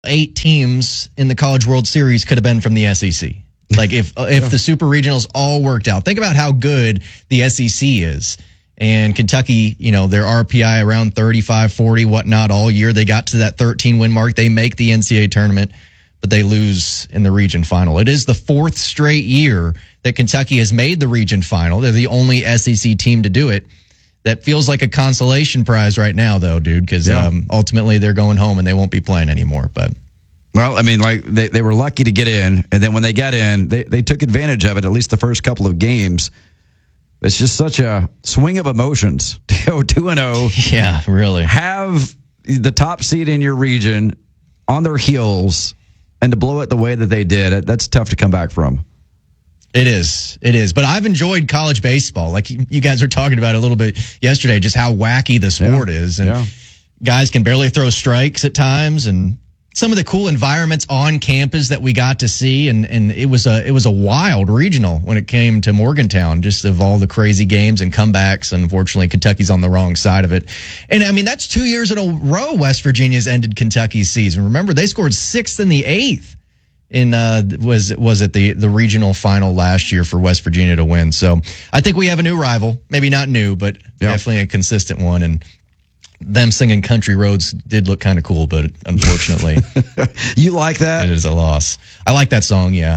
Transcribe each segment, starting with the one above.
8 teams in the College World Series could have been from the SEC. Like if the super regionals all worked out. Think about how good the SEC is. And Kentucky, their RPI around 35, 40, whatnot all year. They got to that 13-win mark. They make the NCAA tournament, but they lose in the region final. It is the 4th straight year that Kentucky has made the region final. They're the only SEC team to do it. That feels like a consolation prize right now, though, dude, because ultimately they're going home and they won't be playing anymore. But well, I mean, like they were lucky to get in, and then when they got in, they took advantage of it, at least the first couple of games. It's just such a swing of emotions to go 2-0. Yeah, really. Have the top seed in your region on their heels and to blow it the way that they did, that's tough to come back from. It is. But I've enjoyed college baseball. Like you guys were talking about a little bit yesterday, just how wacky the sport is. And guys can barely throw strikes at times, and some of the cool environments on campus that we got to see, and it was a wild regional when it came to Morgantown, just of all the crazy games and comebacks. Unfortunately, Kentucky's on the wrong side of it. And I mean, that's 2 years in a row West Virginia's ended Kentucky's season. Remember, they scored 6th in the 8th in was it the regional final last year for West Virginia to win. So I think we have a new rival. Maybe not new, but definitely a consistent one. And them singing Country Roads did look kind of cool, but unfortunately, you like that? It is a loss. I like that song. Yeah.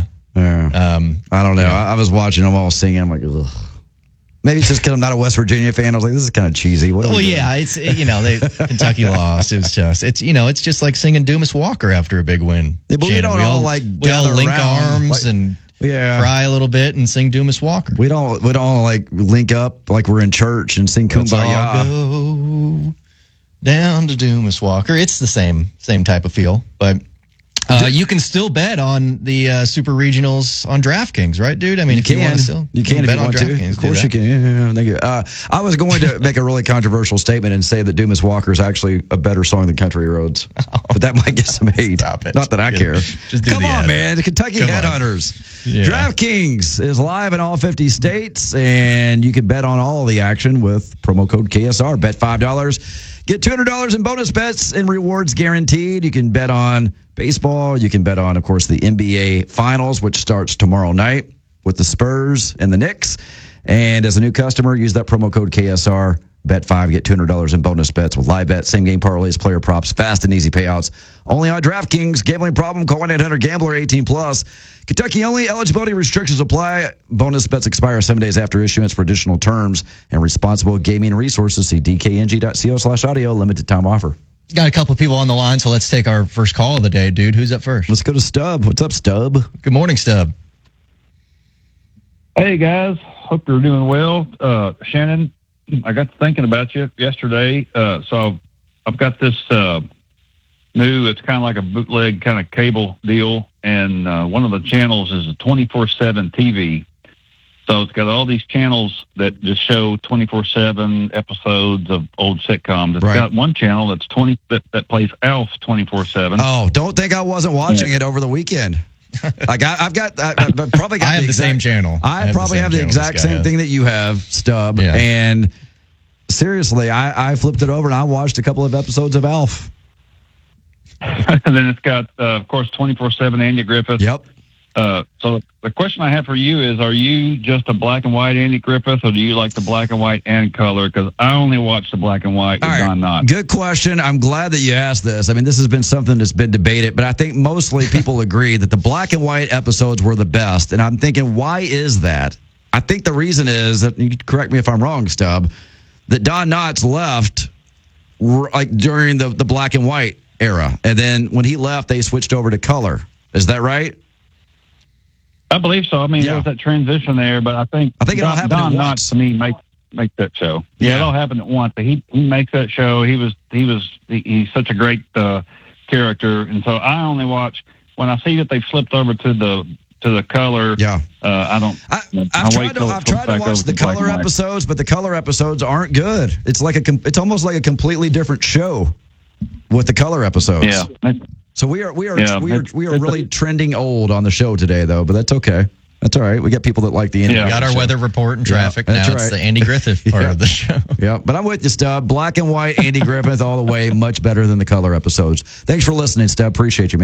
I don't know. I was watching them all singing. I'm like, ugh. Maybe it's just because I'm not a West Virginia fan. I was like, this is kind of cheesy. It's Kentucky lost. It's just like singing Dumas Walker after a big win. Yeah, but we all link arms and cry a little bit and sing Dumas Walker. We don't like link up like we're in church and sing Kumbaya. Go down to Dumas Walker. It's the same type of feel, but you can still bet on the Super Regionals on DraftKings, right, dude? I mean, you can if you want to. Of course you can. Thank you. I was going to make a really controversial statement and say that Dumas Walker is actually a better song than Country Roads, but that might get some hate. Stop it. Not that I care. Come on, man. The Kentucky Headhunters. Yeah. DraftKings is live in all 50 states, and you can bet on all the action with promo code KSR. Bet $5. Get $200 in bonus bets and rewards guaranteed. You can bet on baseball. You can bet on, of course, the NBA Finals, which starts tomorrow night with the Spurs and the Knicks. And as a new customer, use that promo code KSR. Bet 5, get $200 in bonus bets with live bets, same game parlays, player props, fast and easy payouts. Only on DraftKings. Gambling problem? Call 1-800-GAMBLER 18+. Kentucky only. Eligibility restrictions apply. Bonus bets expire 7 days after issuance. For additional terms and responsible gaming resources, see dkng.co/audio. Limited time offer. Got a couple of people on the line, so let's take our first call of the day, dude. Who's up first? Let's go to Stub. What's up, Stub? Good morning, Stub. Hey, guys. Hope you're doing well. Shannon, I got to thinking about you yesterday. So I've got this new, it's kind of like a bootleg kind of cable deal. And one of the channels is a 24/7 TV. So it's got all these channels that just show 24/7 episodes of old sitcoms. It's got one channel that's that plays Alf 24/7. Oh, don't think I wasn't watching it over the weekend. Like I've probably got I have the same channel. I probably have the exact same thing that you have, Stub. Yeah. And seriously, I flipped it over and I watched a couple of episodes of Alf. And then it's got, of course, 24/7 Andy Griffith. Yep. So the question I have for you is, are you just a black and white Andy Griffith, or do you like the black and white and color? Because I only watch the black and white with Don Knotts. Good question. I'm glad that you asked this. I mean, this has been something that's been debated, but I think mostly people agree that the black and white episodes were the best. And I'm thinking, why is that? I think the reason is that, you can correct me if I'm wrong, Stub, that Don Knotts left like during the black and white era. And then when he left, they switched over to color. Is that right? I believe so. I mean, there was that transition there, but I think it all happened Don at once. Knotts to me make that show. Yeah, it all happened at once. But he makes that show. He's such a great character, and so I only watch when I see that they've flipped over to the color. Yeah, I don't. I've tried to watch the color episodes, but the color episodes aren't good. It's it's almost like a completely different show with the color episodes. Yeah. So we are really trending old on the show today, though. But that's okay. That's all right. We got people that like the Andy. We got our weather report and traffic. Now it's the Andy Griffith part of the show. Yeah, but I'm with you, Stub. Black and white Andy Griffith all the way. Much better than the color episodes. Thanks for listening, Stub. Appreciate you, man.